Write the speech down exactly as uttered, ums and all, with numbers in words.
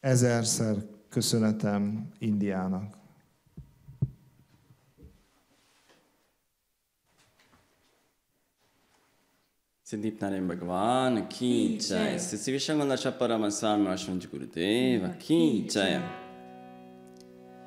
Ezerszer köszönetem Indiának. Siddhipnarayana Bhagavan ki jai. Sri Vishwanath Parama Swami Vaishnav Gurudev ki jai.